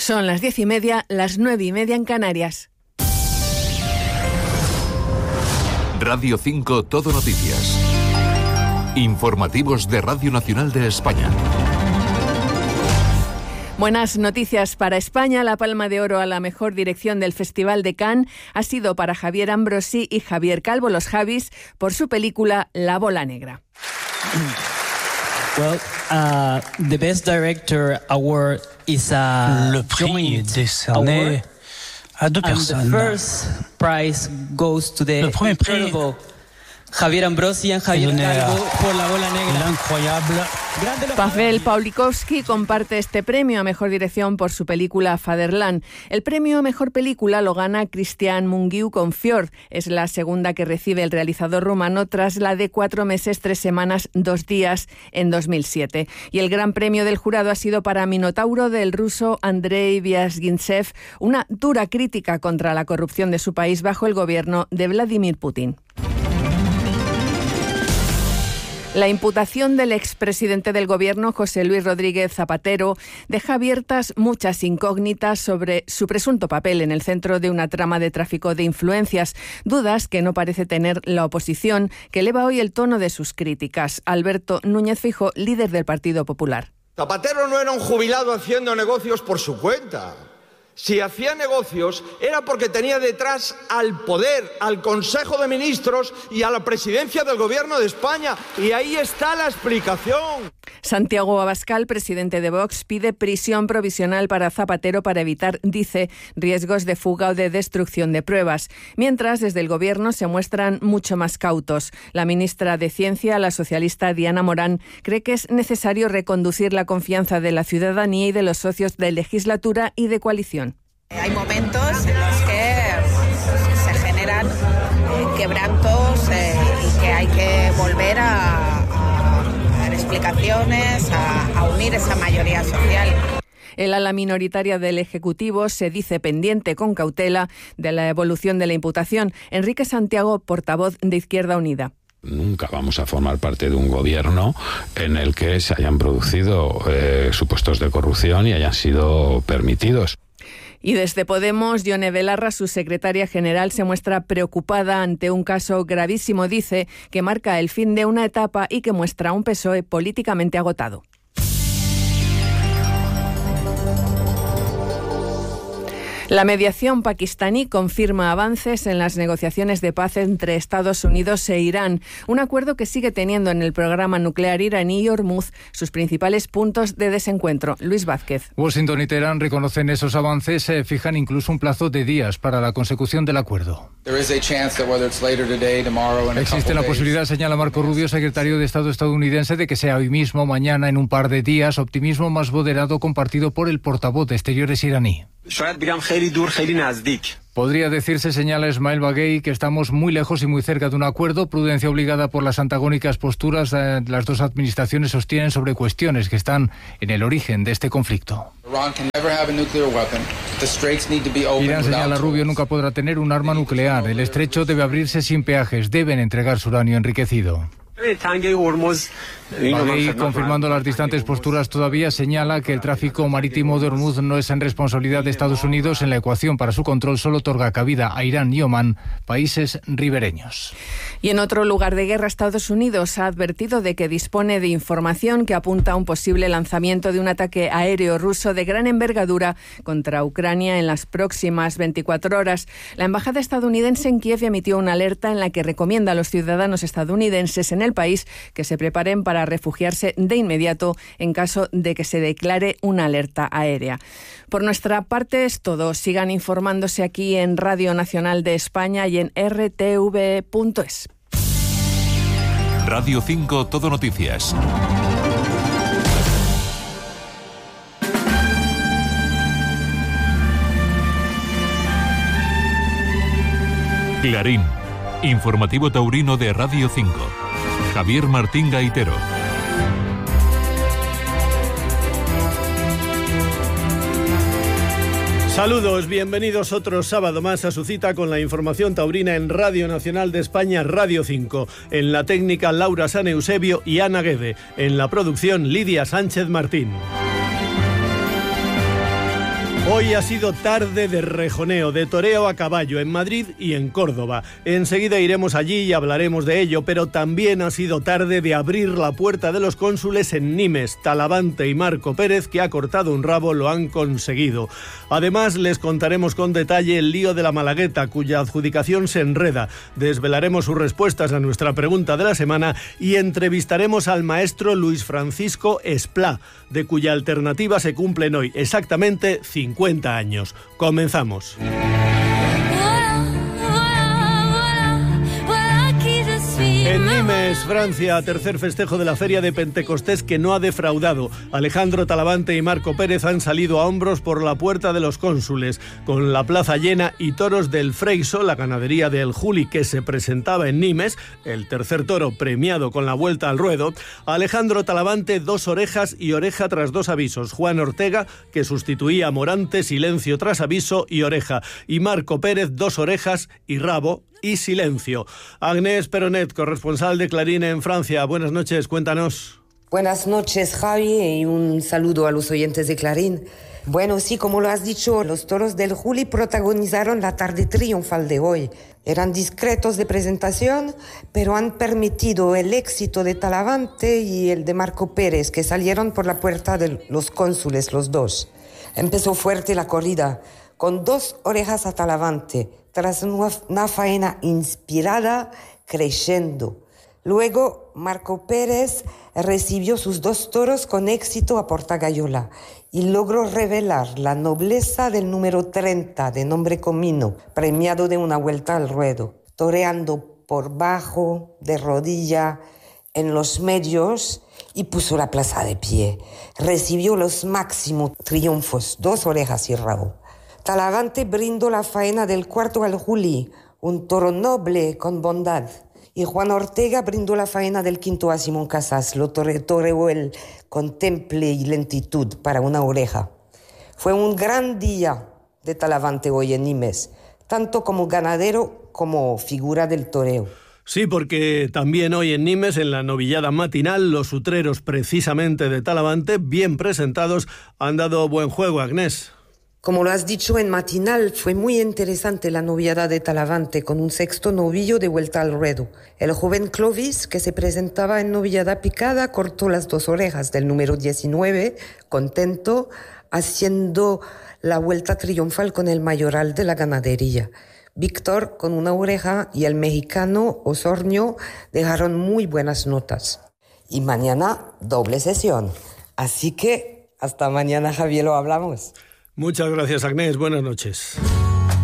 Son las 10:30, las 9:30 en Canarias. Radio 5 Todo Noticias. Informativos de Radio Nacional de España. Buenas noticias para España. La Palma de Oro a la mejor dirección del Festival de Cannes ha sido para Javier Ambrosi y Javier Calvo, los Javis, por su película La Bola Negra. Well, the Best Director Award is a Le prix est décerné à deux personnes. And the first prize goes to the incredible Javier Ambrosi y Javier Calvo por La Bola Negra. Incroyable. Pavel Pawlikowski comparte este premio a mejor dirección por su película Fatherland. El premio a mejor película lo gana Cristian Mungiu con Fjord. Es la segunda que recibe el realizador rumano tras la de 4 meses, 3 semanas, 2 días en 2007. Y el gran premio del jurado ha sido para Minotauro del ruso Andrei Vyazgintsev, una dura crítica contra la corrupción de su país bajo el gobierno de Vladimir Putin. La imputación del expresidente del Gobierno, José Luis Rodríguez Zapatero, deja abiertas muchas incógnitas sobre su presunto papel en el centro de una trama de tráfico de influencias, dudas que no parece tener la oposición, que eleva hoy el tono de sus críticas. Alberto Núñez Feijóo, líder del Partido Popular. Zapatero no era un jubilado haciendo negocios por su cuenta. Si hacía negocios era porque tenía detrás al poder, al Consejo de Ministros y a la presidencia del Gobierno de España. Y ahí está la explicación. Santiago Abascal, presidente de Vox, pide prisión provisional para Zapatero para evitar, dice, riesgos de fuga o de destrucción de pruebas. Mientras, desde el Gobierno se muestran mucho más cautos. La ministra de Ciencia, la socialista Diana Morán, cree que es necesario reconducir la confianza de la ciudadanía y de los socios de legislatura y de coalición. Hay momentos en los que se generan quebrantos y que hay que volver a dar explicaciones, a unir esa mayoría social. El ala minoritaria del Ejecutivo se dice pendiente con cautela de la evolución de la imputación. Enrique Santiago, portavoz de Izquierda Unida. Nunca vamos a formar parte de un gobierno en el que se hayan producido supuestos de corrupción y hayan sido permitidos. Y desde Podemos, Yone Belarra, su secretaria general, se muestra preocupada ante un caso gravísimo, dice, que marca el fin de una etapa y que muestra un PSOE políticamente agotado. La mediación pakistaní confirma avances en las negociaciones de paz entre Estados Unidos e Irán, un acuerdo que sigue teniendo en el programa nuclear iraní y Hormuz sus principales puntos de desencuentro. Luis Vázquez. Washington y Teherán reconocen esos avances, fijan incluso un plazo de días para la consecución del acuerdo. Existe la posibilidad, señala Marco Rubio, secretario de Estado estadounidense, de que sea hoy mismo, mañana, en un par de días, optimismo más moderado compartido por el portavoz de Exteriores iraní. Podría decirse, señala Ismail Baghei, que estamos muy lejos y muy cerca de un acuerdo, prudencia obligada por las antagónicas posturas de las dos administraciones sostienen sobre cuestiones que están en el origen de este conflicto. Irán, señala Rubio, nunca podrá tener un arma nuclear. El estrecho debe abrirse sin peajes, deben entregar su uranio enriquecido. Baghei, confirmando las distantes posturas todavía, señala que el tráfico marítimo de Hormuz no es en responsabilidad de Estados Unidos. En la ecuación para su control solo otorga cabida a Irán y Omán, países ribereños. Y en otro lugar de guerra, Estados Unidos ha advertido de que dispone de información que apunta a un posible lanzamiento de un ataque aéreo ruso de gran envergadura contra Ucrania en las próximas 24 horas. La embajada estadounidense en Kiev emitió una alerta en la que recomienda a los ciudadanos estadounidenses en el país que se preparen para refugiarse de inmediato en caso de que se declare una alerta aérea. Por nuestra parte es todo. Sigan informándose aquí en Radio Nacional de España y en rtv.es. Radio 5 Todo Noticias. Clarín, informativo taurino de Radio 5. Javier Martín Gaitero. Saludos, bienvenidos otro sábado más a su cita con la información taurina en Radio Nacional de España, Radio 5. En la técnica, Laura San Eusebio y Ana Guede. En la producción, Lidia Sánchez Martín. Hoy ha sido tarde de rejoneo, de toreo a caballo en Madrid y en Córdoba. Enseguida iremos allí y hablaremos de ello, pero también ha sido tarde de abrir la puerta de los cónsules en Nimes. Talavante y Marco Pérez, que ha cortado un rabo, lo han conseguido. Además, les contaremos con detalle el lío de la Malagueta, cuya adjudicación se enreda. Desvelaremos sus respuestas a nuestra pregunta de la semana y entrevistaremos al maestro Luis Francisco Esplá, de cuya alternativa se cumplen hoy exactamente 50 años. Comenzamos. En Nimes, Francia, tercer festejo de la Feria de Pentecostés que no ha defraudado. Alejandro Talavante y Marco Pérez han salido a hombros por la puerta de los cónsules, con la plaza llena y toros del Freiso, la ganadería del Juli que se presentaba en Nimes, el tercer toro premiado con la vuelta al ruedo. Alejandro Talavante, 2 orejas y oreja tras 2 avisos. Juan Ortega, que sustituía a Morante, silencio tras aviso y oreja. Y Marco Pérez, 2 orejas y rabo y silencio. Agnès Peronet, corresponsal de Clarín en Francia. Buenas noches, cuéntanos. Buenas noches, Javi, y un saludo a los oyentes de Clarín. Bueno, sí, como lo has dicho, los toros del Juli protagonizaron la tarde triunfal de hoy. Eran discretos de presentación, pero han permitido el éxito de Talavante y el de Marco Pérez, que salieron por la puerta de los cónsules, los dos. Empezó fuerte la corrida, con 2 orejas a Talavante, tras una faena inspirada, creciendo. Luego, Marco Pérez recibió sus 2 toros con éxito a Portagayola y logró revelar la nobleza del número 30, de nombre Comino, premiado de una vuelta al ruedo, toreando por bajo, de rodilla, en los medios, y puso la plaza de pie. Recibió los máximos triunfos, 2 orejas y rabo. Talavante brindó la faena del cuarto al Juli, un toro noble con bondad. Y Juan Ortega brindó la faena del quinto a Simón Casas, lo toreó él con temple y lentitud para una oreja. Fue un gran día de Talavante hoy en Nimes, tanto como ganadero como figura del toreo. Sí, porque también hoy en Nimes, en la novillada matinal, los utreros precisamente de Talavante, bien presentados, han dado buen juego, Agnès. Como lo has dicho, en matinal fue muy interesante la novillada de Talavante, con un 6º novillo de vuelta al ruedo. El joven Clovis, que se presentaba en novillada picada, cortó las 2 orejas del número 19, contento, haciendo la vuelta triunfal con el mayoral de la ganadería. Víctor con una oreja y el mexicano Osornio dejaron muy buenas notas. Y mañana doble sesión. Así que hasta mañana, Javier, lo hablamos. Muchas gracias, Agnès. Buenas noches.